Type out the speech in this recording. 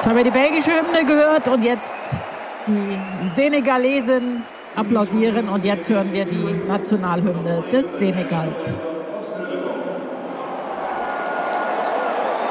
Jetzt haben wir die belgische Hymne gehört und jetzt die Senegalesen applaudieren und jetzt hören wir die Nationalhymne des Senegals.